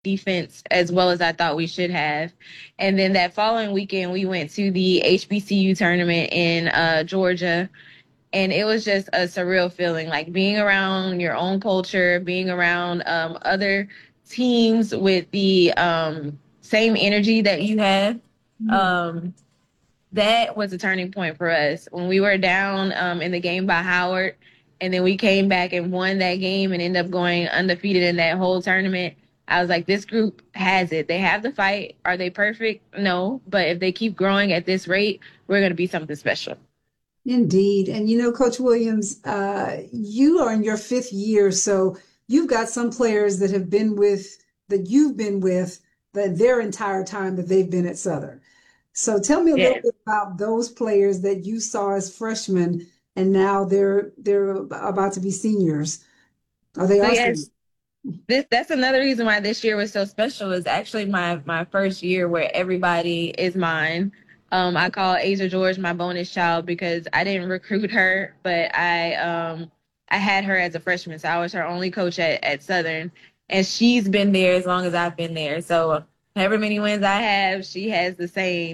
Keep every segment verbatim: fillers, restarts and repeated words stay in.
defense as well as I thought we should have. And then that following weekend, we went to the H B C U tournament in uh, Georgia. And it was just a surreal feeling, like being around your own culture, being around um, other teams with the um, same energy that you have. Um, that was a turning point for us when we were down um, in the game by Howard, and then we came back and won that game and ended up going undefeated in that whole tournament. I was like, this group has it. They have the fight. Are they perfect? No. But if they keep growing at this rate, we're going to be something special. Indeed. And you know, Coach Williams, uh, you are in your fifth year, so you've got some players that have been with, that you've been with the, their entire time that they've been at Southern. So tell me a little Yeah. bit about those players that you saw as freshmen and now they're they're about to be seniors. Are they So also? yes, this that's another reason why this year was so special. Is actually my my first year where everybody is mine. Um, I call Asia George my bonus child because I didn't recruit her, but I um I had her as a freshman, so I was her only coach at, at Southern, and she's been there as long as I've been there. So however many wins I have, she has the same.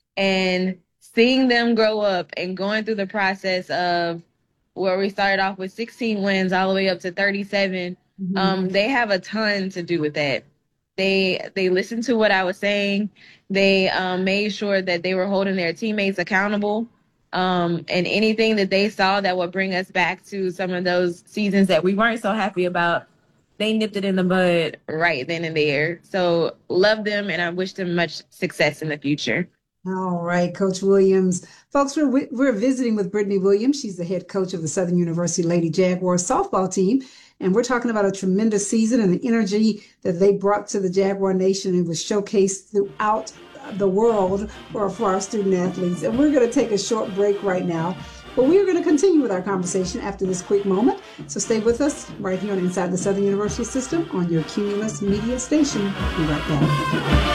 And seeing them grow up and going through the process of where we started off with sixteen wins all the way up to thirty-seven, Mhm. um, they have a ton to do with that. They they listened to what I was saying. They um, made sure that they were holding their teammates accountable. Um, and anything that they saw that would bring us back to some of those seasons that we weren't so happy about, they nipped it in the bud right then and there. So love them, and I wish them much success in the future. All right, Coach Williams. Folks, we're, we're visiting with Brittany Williams. She's the head coach of the Southern University Lady Jaguars softball team. And we're talking about a tremendous season and the energy that they brought to the Jaguar Nation. It was showcased throughout the world for, for our student athletes. And we're going to take a short break right now. But we are going to continue with our conversation after this quick moment. So stay with us right here on Inside the Southern University System on your Cumulus Media Station. Be right back.